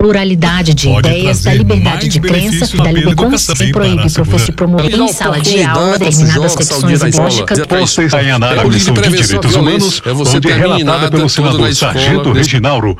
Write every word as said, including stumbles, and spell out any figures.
pluralidade de Pode ideias, da trazer liberdade mais de crença, benefícios da pela liberdade educação, sem sim, para a proíbe segurança. professor promover em sala de aula determinadas secções ideológicas. Posta está em análise Política de de prevenção à direitos violência humanos, é você onde ter relatada meninada pelo toda senador na escola Sargento desse- Reginauro.